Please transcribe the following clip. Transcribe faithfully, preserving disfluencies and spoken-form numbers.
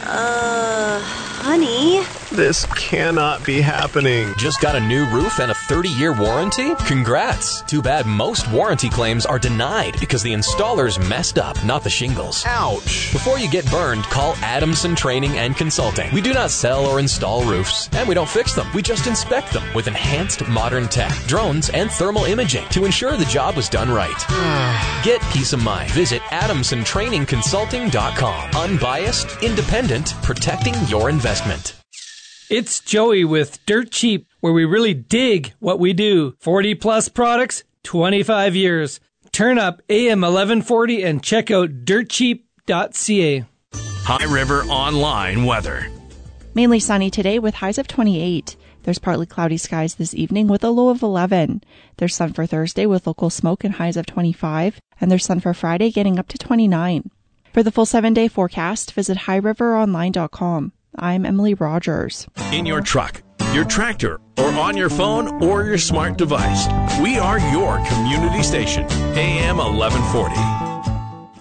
Uh, honey? This cannot be happening. Just got a new roof and a thirty-year warranty? Congrats! Too bad most warranty claims are denied because the installers messed up, not the shingles. Ouch! Before you get burned, call Adamson Training and Consulting. We do not sell or install roofs, and we don't fix them. We just inspect them with enhanced modern tech, drones, and thermal imaging to ensure the job was done right. Get peace of mind. Visit adamson training consulting dot com. Unbiased, independent, protecting your investment. It's Joey with Dirt Cheap, where we really dig what we do. forty plus products, twenty-five years. Turn up A M eleven forty and check out dirt cheap dot c a. High River Online weather. Mainly sunny today with highs of twenty-eight. There's partly cloudy skies this evening with a low of eleven. There's sun for Thursday with local smoke and highs of twenty-five. And there's sun for Friday getting up to twenty-nine. For the full seven-day forecast, visit high river online dot com. I'm Emily Rogers. In your truck, your tractor, or on your phone or your smart device, we are your community station. A M eleven forty.